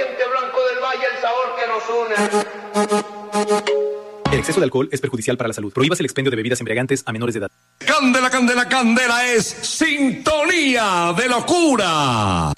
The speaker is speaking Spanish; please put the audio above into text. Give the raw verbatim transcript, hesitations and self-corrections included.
gente blanco del valle, el sabor que nos une. El exceso de alcohol es perjudicial para la salud. Prohíbas el expendio de bebidas embriagantes a menores de edad. Candela, candela, candela es sintonía de locura.